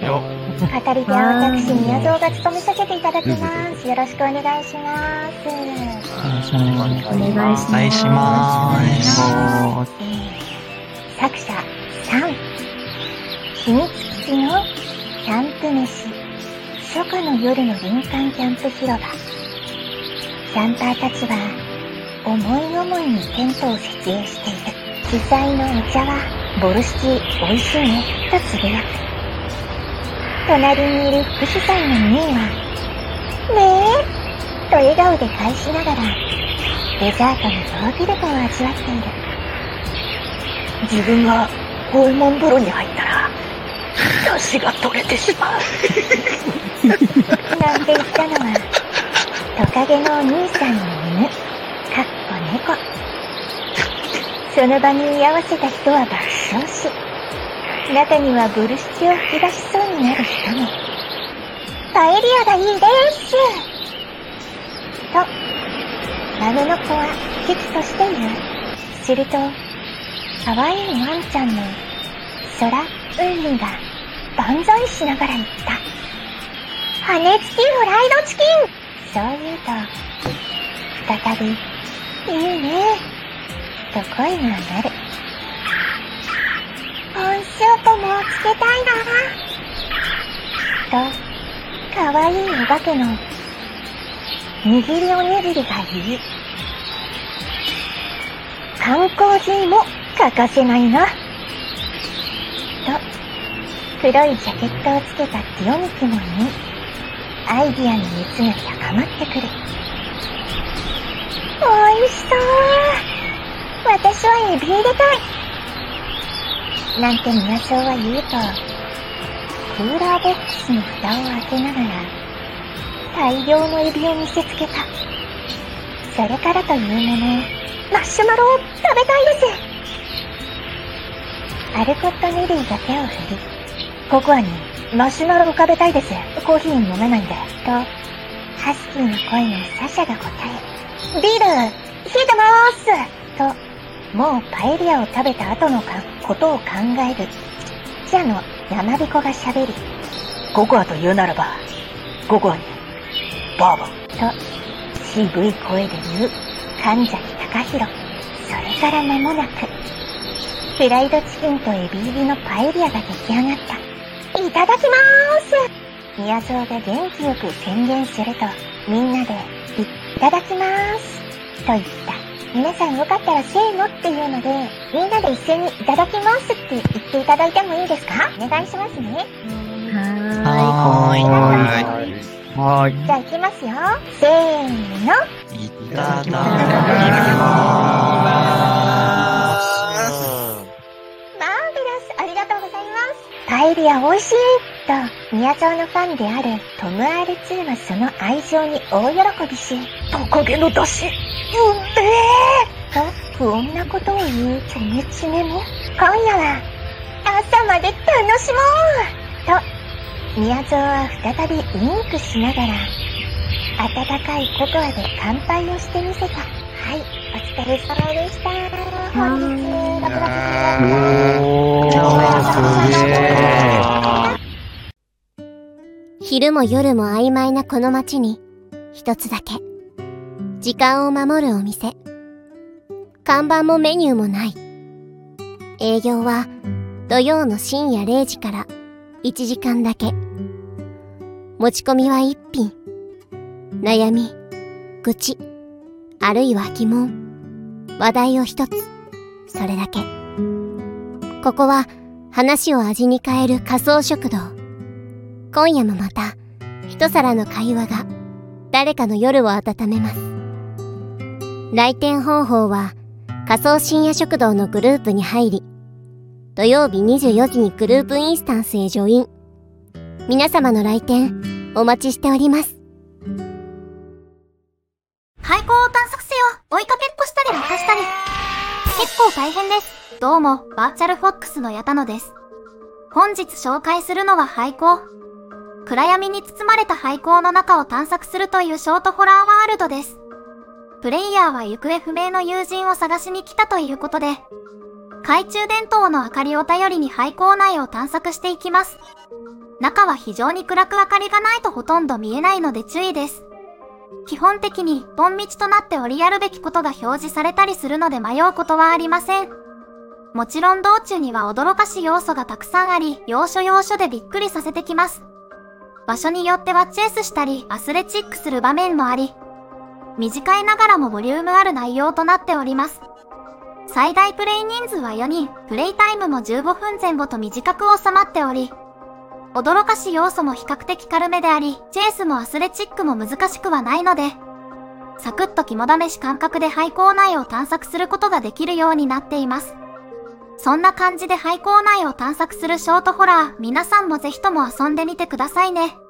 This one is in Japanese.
よ。 語り手は私、宮蔵が務めさせていただきます。よろしくお願いします。 お願いします。 作者3、秘密基地のキャンプ飯。初夏の夜の林間キャンプ広場。キャンパーたちは思い思いにテントを設営している。主催のお茶はボルシチ美味しいねとつぶやく。隣にいる副主催のミーはねえと笑顔で返しながらデザートのヨーグルトを味わっている。 自分がホルモン風呂に入ったら出汁が取れてしまうなんて言ったのはトカゲのお兄さんの犬かっこ猫。その場に居合わせた人は爆笑し、中にはボルシチを吹き出しそうになる人も。パエリアがいいですと豆の子は危機として言う。すると可愛いワンちゃんの空海が万歳しながら言った。羽付きフライドチキン。そう言うと再びいいねと声が鳴る。温州ともつけたいなとかわいいお化けの握りおにぎりが言い、缶コーヒーも欠かせないなと黒いジャケットをつけたティオミキも言い、アイディアの熱が高まってくる。おいしそう。私はエビ入れたいなんて宮蔵は言うと、クーラーボックスの蓋を開けながら大量のエビを見せつけた。それからというもの、マッシュマロを食べたいです。アルコットネリーが手を振り、ココアにマッシュマロを食べたいです。コーヒー飲めないんでとハスキーの声のサシャが答え、ビール冷えてまーすともうパエリアを食べた後のことを考える記者の山彦が喋り、 ココアと言うならばココアにバーボンと渋い声で言う神崎隆弘。それから間もなくフライドチキンとエビ入りのパエリアが出来上がった。いただきまーす。宮蔵が元気よく宣言すると、みんなでいただきまーすと言った。皆さんよかったらせーのっていうので、みんなで一斉にいただきますって言っていただいてもいいですか？お願いしますね。 はーい。 じゃあ行きますよ。せーの。 いただきます。 ありがとうございます。パエリア美味しいと宮蔵のファンであるトム R2 はその愛情に大喜びし、 トカゲの出汁と不穏なことを言うチョメチメも、今夜は朝まで楽しもうと宮蔵は再びウインクしながら温かいココアで乾杯をしてみせた。はい、お疲れ様でした。本日昼も夜も曖昧なこの街に一つだけ時間を守るお店。看板もメニューもない。営業は土曜の深夜0時から1時間だけ。持ち込みは1品。悩み、愚痴、あるいは疑問、話題を一つ。それだけ。ここは話を味に変える仮想食堂。今夜もまた一皿の会話が誰かの夜を温めます。来店方法は仮想深夜食堂のグループに入り、土曜日24時にグループインスタンスへジョイン。皆様の来店お待ちしております。 廃校を探索せよ。追いかけっこしたり渡したり。結構大変です。どうも、バーチャルフォックスの矢田野です。本日紹介するのは廃校。暗闇に包まれた廃校の中を探索するというショートホラーワールドです。プレイヤーは行方不明の友人を探しに来たということで、 懐中電灯の明かりを頼りに廃校内を探索していきます。中は非常に暗く明かりがないとほとんど見えないので注意です。基本的に一本道となっておりやるべきことが表示されたりするので迷うことはありません。もちろん道中には驚かし要素がたくさんあり、要所要所でびっくりさせてきます。場所によってはチェイスしたりアスレチックする場面もあり、短いながらもボリュームある内容となっております。最大プレイ人数は4人、プレイタイムも15分前後と短く収まっており、驚かし要素も比較的軽めであり、チェイスもアスレチックも難しくはないので、サクッと肝試し感覚で廃校内を探索することができるようになっています。そんな感じで廃校内を探索するショートホラー、皆さんもぜひとも遊んでみてくださいね。